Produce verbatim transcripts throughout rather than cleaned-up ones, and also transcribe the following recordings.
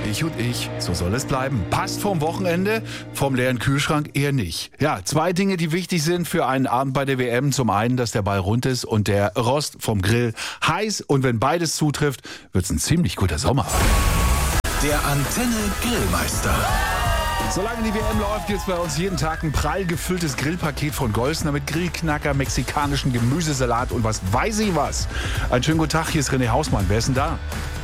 Ich und ich, so soll es bleiben. Passt vom Wochenende, vom leeren Kühlschrank eher nicht. Ja, zwei Dinge, die wichtig sind für einen Abend bei der W M. Zum einen, dass der Ball rund ist und der Rost vom Grill heiß. Und wenn beides zutrifft, wird's ein ziemlich guter Sommer. Der Antenne Grillmeister. Solange die W M läuft, gibt's bei uns jeden Tag ein prall gefülltes Grillpaket von Golsner mit Grillknacker, mexikanischen Gemüsesalat und was weiß ich was. Einen schönen guten Tag, hier ist René Hausmann. Wer ist denn da?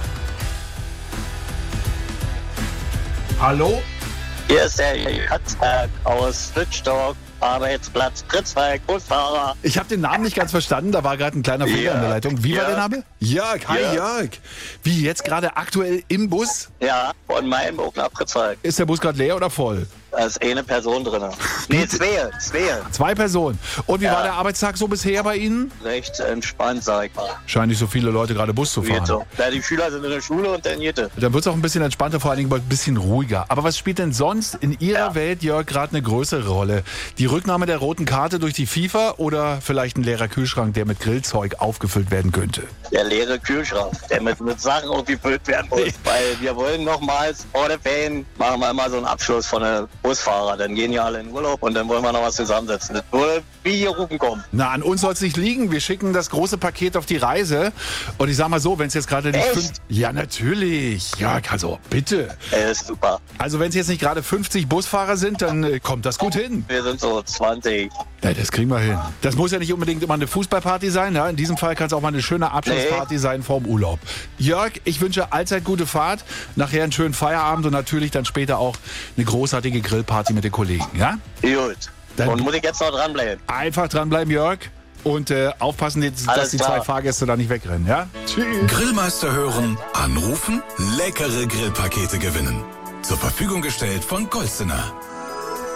Hallo? Hier ist der Katzberg aus Wittstock, Arbeitsplatz Pritzwalk, Busfahrer. Ich habe den Namen nicht ganz verstanden, da war gerade ein kleiner Fehler Ja. in der Leitung. Wie war Ja. der Name? Jörg, hi Ja. Jörg. Wie, jetzt gerade aktuell im Bus? Ja, von Meilenburg nach Pritzwalk. Ist der Bus gerade leer oder voll? Da ist eine Person drin. Nee, zwei, zwei. Zwei Personen. Und wie Ja. war der Arbeitstag so bisher bei Ihnen? Recht entspannt, sag ich mal. Scheinen nicht so viele Leute gerade Bus zu Geht fahren. so. Ja, die Schüler sind in der Schule und dann geht es. Dann wird es auch ein bisschen entspannter, vor allen Dingen ein bisschen ruhiger. Aber was spielt denn sonst in Ihrer Ja. Welt, Jörg, gerade eine größere Rolle? Die Rücknahme der roten Karte durch die FIFA oder vielleicht ein leerer Kühlschrank, der mit Grillzeug aufgefüllt werden könnte? Der leere Kühlschrank, der mit, mit Sachen irgendwie gefüllt werden muss. Weil wir wollen nochmals vor der Ferien machen wir immer so einen Abschluss von den Busfahrer. Dann gehen ja alle in Urlaub und dann wollen wir noch was zusammensetzen. Das würde wie hier rufen kommen. Na, an uns soll es nicht liegen. Wir schicken das große Paket auf die Reise. Und ich sag mal so, wenn es jetzt gerade nicht... Echt? fünf- Ja, natürlich. Ja, also bitte. Ey, ist super. Also wenn es jetzt nicht gerade fünfzig Busfahrer sind, dann äh, kommt das gut hin. Wir sind so zwanzig. Ja, das kriegen wir hin. Das muss ja nicht unbedingt immer eine Fußballparty sein. Ja? In diesem Fall kann es auch mal eine schöne Abschlussparty Nee. sein vorm Urlaub. Jörg, ich wünsche allzeit gute Fahrt. Nachher einen schönen Feierabend und natürlich dann später auch eine großartige Grillparty mit den Kollegen. Ja? Gut. Dann- Und muss ich jetzt noch dranbleiben? Einfach dranbleiben, Jörg. Und äh, aufpassen, jetzt, dass Alles die klar. zwei Fahrgäste da nicht wegrennen. Ja? Tschüss. Grillmeister hören, anrufen, leckere Grillpakete gewinnen. Zur Verfügung gestellt von Golstener.